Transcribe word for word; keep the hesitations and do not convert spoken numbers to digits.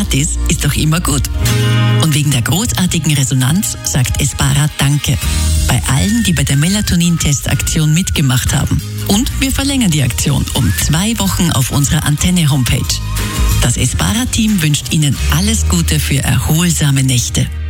gratis ist doch immer gut. Und wegen der großartigen Resonanz sagt Espara Danke bei allen, die bei der Melatonin-Test-Aktion mitgemacht haben. Und wir verlängern die Aktion um zwei Wochen auf unserer Antenne-Homepage. Das Espara-Team wünscht Ihnen alles Gute für erholsame Nächte.